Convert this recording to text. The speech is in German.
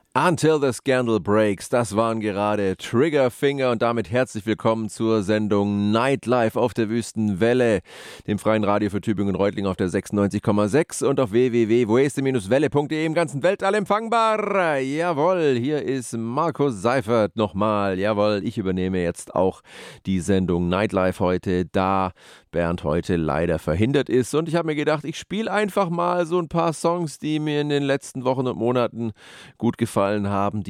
Until the Scandal Breaks, das waren gerade Triggerfinger und damit herzlich willkommen zur Sendung Nightlife auf der Wüstenwelle, dem freien Radio für Tübingen und Reutlingen auf der 96,6 und auf www.voeste-welle.de im ganzen Weltall empfangbar. Jawohl, hier ist Markus Seifert nochmal. Jawohl, ich übernehme jetzt auch die Sendung Nightlife heute, da Bernd heute leider verhindert ist. Und ich habe mir gedacht, ich spiele einfach mal so ein paar Songs, die mir in den letzten Wochen und Monaten gut gefallen haben, die